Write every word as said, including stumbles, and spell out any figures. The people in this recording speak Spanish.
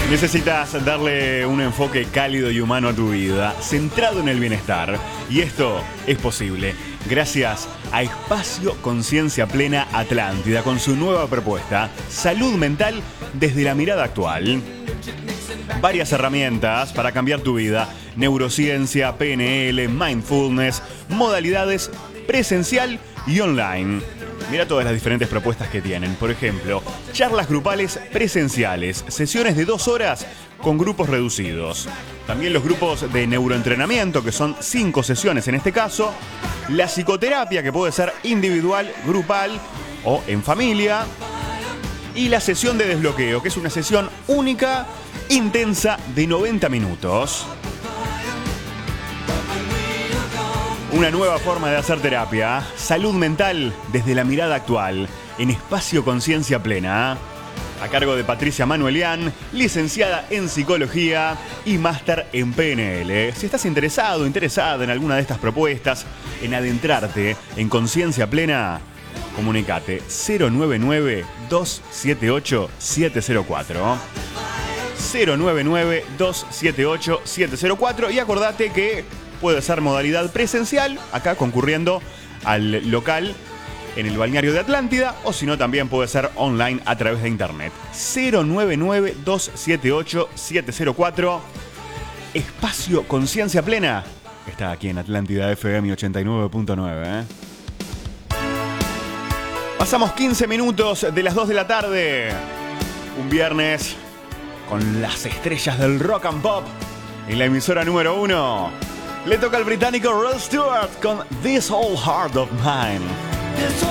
Necesitas darle un enfoque cálido y humano a tu vida, centrado en el bienestar. Y esto es posible gracias a Espacio Conciencia Plena Atlántida, con su nueva propuesta, Salud Mental desde la mirada actual. Varias herramientas para cambiar tu vida: neurociencia, P N L, mindfulness, modalidades presencial y online. Mira todas las diferentes propuestas que tienen. Por ejemplo, charlas grupales presenciales, sesiones de dos horas con grupos reducidos. También los grupos de neuroentrenamiento, que son cinco sesiones en este caso. La psicoterapia, que puede ser individual, grupal o en familia. Y la sesión de desbloqueo, que es una sesión única, intensa, de noventa minutos. Una nueva forma de hacer terapia. Salud mental desde la mirada actual, en Espacio Conciencia Plena. A cargo de Patricia Manuelian, licenciada en Psicología y máster en P N L. Si estás interesado o interesada en alguna de estas propuestas, en adentrarte en Conciencia Plena, comunicate cero nueve nueve, dos siete ocho, siete cero cuatro. cero nueve nueve, dos siete ocho, siete cero cuatro. Y acordate que puede ser modalidad presencial, acá concurriendo al local en el balneario de Atlántida, o si no, también puede ser online a través de internet. cero nueve nueve, dos siete ocho, siete cero cuatro. Espacio Conciencia Plena está aquí en Atlántida F M ochenta y nueve punto nueve. ¿eh? Pasamos quince minutos de las dos de la tarde. Un viernes con las estrellas del rock and pop en la emisora número uno. Le toca al británico Rod Stewart con This Old Heart of Mine.